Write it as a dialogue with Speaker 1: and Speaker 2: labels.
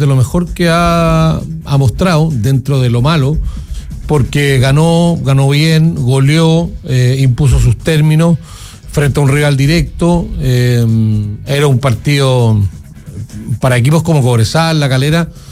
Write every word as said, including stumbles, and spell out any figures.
Speaker 1: de lo mejor que ha, ha mostrado dentro de lo malo, porque ganó, ganó bien, goleó, eh, impuso sus términos frente a un rival directo. Eh, era un partido para equipos como Cobresal, La Calera,